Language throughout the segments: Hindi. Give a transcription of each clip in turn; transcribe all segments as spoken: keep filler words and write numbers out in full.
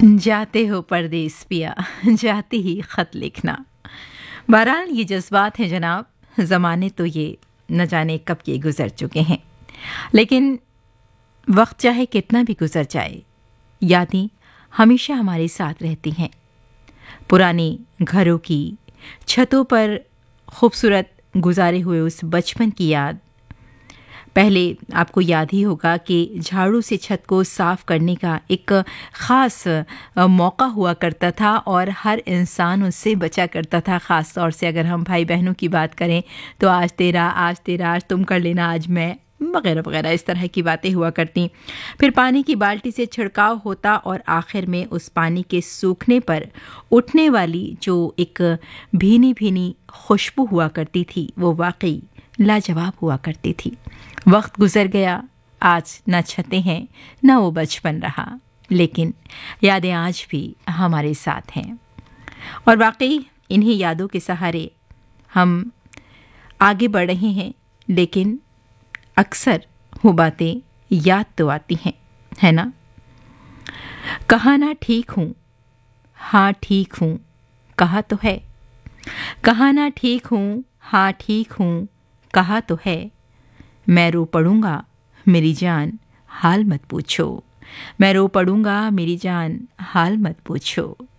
जाते हो परदेस पिया, जाते ही खत लिखना। बहरहाल ये जज्बात हैं जनाब, ज़माने तो ये न जाने कब के गुज़र चुके हैं, लेकिन वक्त चाहे कितना भी गुज़र जाए, यादें हमेशा हमारे साथ रहती हैं। पुराने घरों की छतों पर खूबसूरत गुजारे हुए उस बचपन की याद। पहले आपको याद ही होगा कि झाड़ू से छत को साफ करने का एक ख़ास मौका हुआ करता था और हर इंसान उससे बचा करता था। ख़ास तौर से अगर हम भाई बहनों की बात करें तो आज तेरा, आज तेरा, आज तुम कर लेना, आज मैं, वगैरह वगैरह इस तरह की बातें हुआ करती। फिर पानी की बाल्टी से छिड़काव होता और आखिर में उस पानी के सूखने पर उठने वाली जो एक भीनी भीनी खुशबू हुआ करती थी, वो वाकई लाजवाब हुआ करती थी। वक्त गुजर गया, आज न छतें हैं न वो बचपन रहा, लेकिन यादें आज भी हमारे साथ हैं। और वाकई इन्हीं यादों के सहारे हम आगे बढ़ रहे हैं, लेकिन अक्सर वो बातें याद तो आती हैं, है ना। कहा ना ठीक हूँ, हाँ ठीक हूँ, कहा तो है। कहा ना ठीक हूँ, हाँ ठीक हूँ, कहा तो है। मैं रो पड़ूंगा मेरी जान, हाल मत पूछो। मैं रो पड़ूंगा मेरी जान, हाल मत पूछो।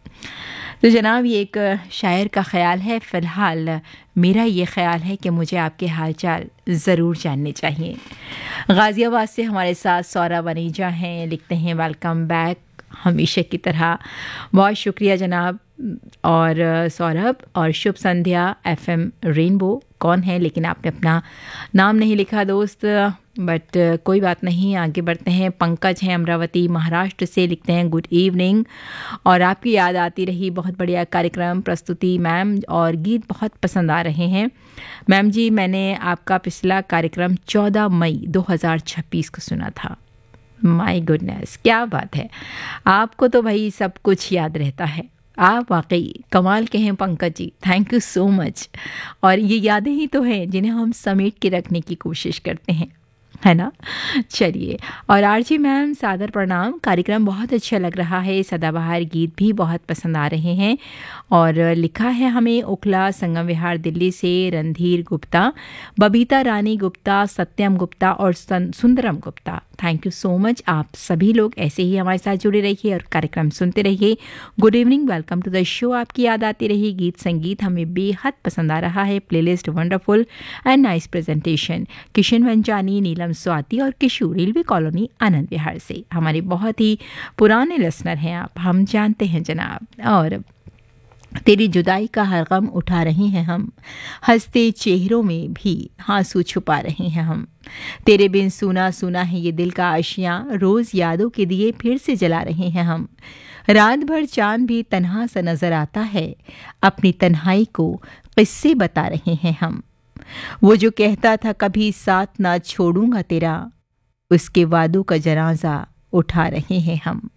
तो जनाब ये एक शायर का ख्याल है। फ़िलहाल मेरा ये ख्याल है कि मुझे आपके हालचाल ज़रूर जानने चाहिए। गाज़ियाबाद से हमारे साथ सौरभ वनीजा हैं, लिखते हैं वेलकम बैक हमेशा की तरह। बहुत शुक्रिया जनाब। और सौरभ और शुभ संध्या एफएम रेनबो। कौन है लेकिन आपने अपना नाम नहीं लिखा दोस्त, बट कोई बात नहीं, आगे बढ़ते हैं। पंकज हैं अमरावती महाराष्ट्र से, लिखते हैं गुड इवनिंग और आपकी याद आती रही। बहुत बढ़िया कार्यक्रम प्रस्तुति मैम, और गीत बहुत पसंद आ रहे हैं मैम जी। मैंने आपका पिछला कार्यक्रम चौदह मई दो हज़ार छब्बीस को सुना था। माय गुडनेस, क्या बात है, आपको तो भाई सब कुछ याद रहता है। आप वाकई कमाल के हैं Pankaj ji, thank you so much. और ये यादें ही तो हैं जिन्हें हम समेट के रखने की कोशिश करते हैं, है ना। चलिए, और आरजी मैम सादर प्रणाम, कार्यक्रम बहुत अच्छा लग रहा है, सदाबहार गीत भी बहुत पसंद आ रहे हैं। और लिखा है हमें ओखला संगम विहार दिल्ली से रणधीर गुप्ता, बबीता रानी गुप्ता, सत्यम गुप्ता और Sundaram Gupta. Thank you so much. आप सभी लोग ऐसे ही हमारे साथ जुड़े रहिए और कार्यक्रम सुनते रहिए। Good evening, welcome to the show. आपकी याद आती रही, गीत संगीत हमें बेहद पसंद आ रहा है। Playlist wonderful and nice presentation. Kishan Vanjani, नीलम स्वाति और किशु, रेलवे कॉलोनी आनंद विहार से। हमारे बहुत ही पुराने लिसनर हैं आप, हम जानते हैं जनाब। और तेरी जुदाई का हर गम उठा रहे हैं हम, हंसते चेहरों में भी आंसू छुपा रहे हैं हम। तेरे बिन सूना सूना है ये दिल का आशियां, रोज यादों के दिए फिर से जला रहे हैं हम। रात भर चांद भी तन्हा सा नजर आता है, अपनी तन्हाई को किस्से बता रहे हैं हम। वो जो कहता था कभी साथ ना छोड़ूंगा तेरा, उसके वादों का जनाजा उठा रहे हैं हम।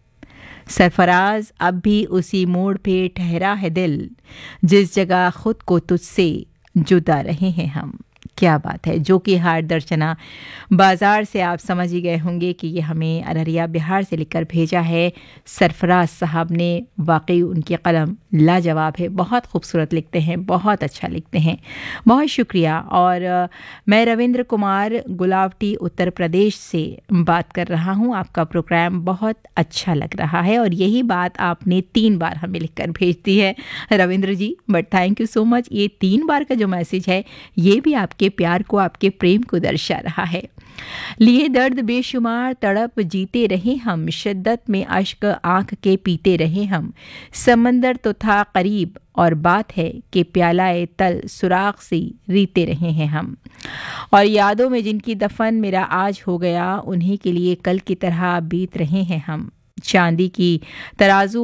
सरफराज अब भी उसी मोड़ पे ठहरा है दिल, जिस जगह खुद को तुझसे जुदा रहे हैं हम। क्या बात है, जो कि हार दर्शना बाज़ार से आप समझ ही गए होंगे कि ये हमें अररिया बिहार से लिखकर भेजा है सरफराज साहब ने। वाकई उनकी कलम लाजवाब है, बहुत खूबसूरत लिखते हैं, बहुत अच्छा लिखते हैं, बहुत शुक्रिया। और मैं रविंद्र कुमार गुलावटी उत्तर प्रदेश से बात कर रहा हूँ। आपका प्रोग्राम बहुत अच्छा लग रहा है, और यही बात आपने तीन बार हमें लिखकर भेज दी है रविंद्र जी, but thank you so much. ये तीन बार का जो मैसेज है ये भी आपके प्यार को, आपके प्रेम को दर्शा रहा है। लिए दर्द बेशुमार तड़प जीते रहे हम, शिद्दत में अश्क आंख के पीते रहे हम। समंदर तो था करीब और बात है कि प्यालाए तल सुराख सी रीते रहे हैं हम। और यादों में जिनकी दफन मेरा आज हो गया, उन्हीं के लिए कल की तरह बीत रहे हैं हम। चांदी की तराजू